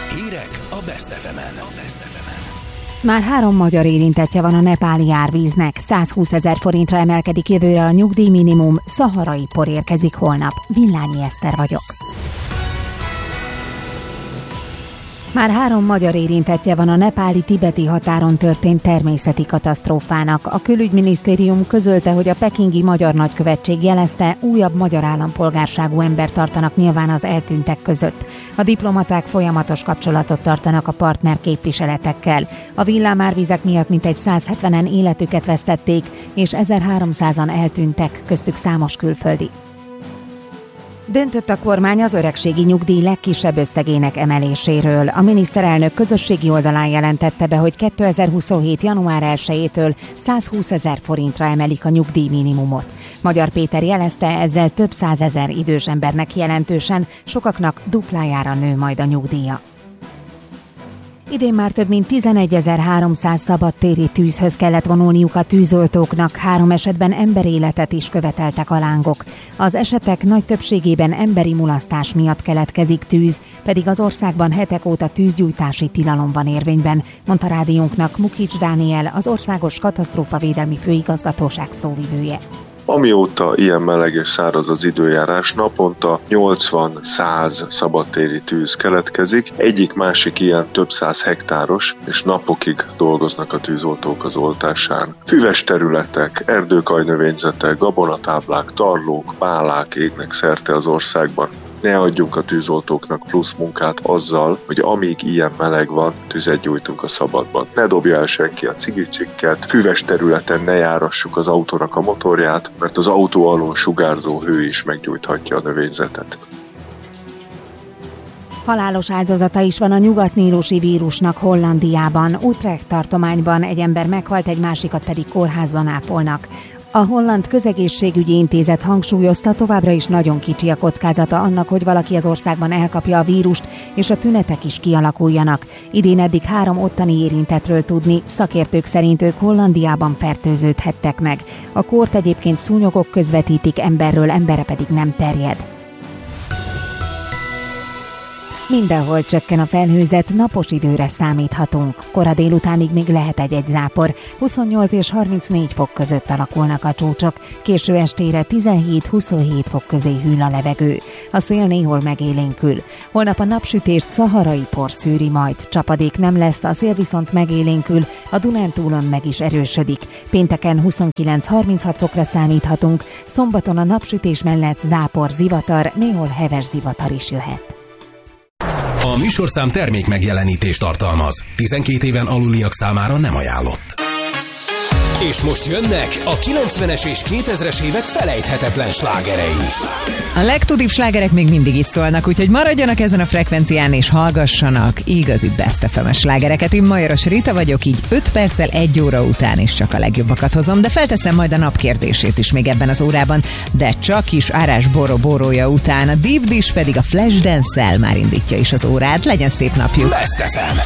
Hírek a Best FM-en. Már 3 magyar érintettje van a nepáli árvíznek. 120 000 forintra emelkedik jövőre a nyugdíjminimum, szaharai por érkezik holnap. Villányi Eszter vagyok. Már 3 magyar érintettje van a nepáli-tibeti határon történt természeti katasztrófának. A külügyminisztérium közölte, hogy a pekingi magyar nagykövetség jelezte, újabb magyar állampolgárságú embert tartanak nyilván az eltűntek között. A diplomaták folyamatos kapcsolatot tartanak a partner képviseletekkel. A villámárvizek miatt mintegy 170-en életüket vesztették, és 1300-an eltűntek, köztük számos külföldi. Döntött a kormány az öregségi nyugdíj legkisebb összegének emeléséről. A miniszterelnök közösségi oldalán jelentette be, hogy 2027. január 1-től 120 000 forintra emelik a nyugdíjminimumot. Magyar Péter jelezte, ezzel több 100 000 idős embernek jelentősen, sokaknak duplájára nő majd a nyugdíja. Idén már több mint 11 300 szabadtéri tűzhöz kellett vonulniuk a tűzoltóknak, 3 esetben emberéletet is követeltek a lángok. Az esetek nagy többségében emberi mulasztás miatt keletkezik tűz, pedig az országban hetek óta tűzgyújtási tilalom van érvényben, mondta rádiónknak Mukics Dániel, az Országos Katasztrófavédelmi Főigazgatóság szóvivője. Amióta ilyen meleg és száraz az időjárás, naponta 80-100 szabadtéri tűz keletkezik. Egyik-másik ilyen több 100 hektáros, és napokig dolgoznak a tűzoltók az oltásán. Füves területek, erdőkajnövényzetek, gabonatáblák, tarlók, pálák égnek szerte az országban. Ne adjunk a tűzoltóknak plusz munkát azzal, hogy amíg ilyen meleg van, tüzet gyújtunk a szabadban. Ne dobja el senki a cigicsikket, füves területen ne járassuk az autónak a motorját, mert az autó alól sugárzó hő is meggyújthatja a növényzetet. Halálos áldozata is van a nyugatnílusi vírusnak Hollandiában. Utrecht tartományban egy ember meghalt, egy másikat pedig kórházban ápolnak. A Holland Közegészségügyi Intézet hangsúlyozta, továbbra is nagyon kicsi a kockázata annak, hogy valaki az országban elkapja a vírust, és a tünetek is kialakuljanak. Idén eddig 3 ottani érintettről tudni, szakértők szerint ők Hollandiában fertőződhettek meg. A kórt egyébként szúnyogok közvetítik, emberről emberre pedig nem terjed. Mindenhol csökken a felhőzet, napos időre számíthatunk. Kora délutánig még lehet egy zápor. 28 és 34 fok között alakulnak a csúcsok. Késő estére 17-27 fok közé hűl a levegő. A szél néhol megélénkül. Holnap a napsütést szaharai por szűri majd. Csapadék nem lesz, a szél viszont megélénkül, a Dunántúlon meg is erősödik. Pénteken 29-36 fokra számíthatunk. Szombaton a napsütés mellett zápor, zivatar, néhol heves zivatar is jöhet. A műsorszám termék megjelenítést tartalmaz. 12 éven aluliak számára nem ajánlott. És most jönnek a 90-es és 2000-es évek felejthetetlen slágerei. A legtudibb slágerek még mindig itt szólnak, úgyhogy maradjanak ezen a frekvencián és hallgassanak igazi Best FM-es slágereket. Én Majoros Rita vagyok, így 5 perccel 1 óra után is csak a legjobbakat hozom, de felteszem majd a nap kérdését is még ebben az órában, de csak is Árás Boro-Borója után. A Deep Dish pedig a Flashdance-szel már indítja is az órát. Legyen szép napjuk! Best FM.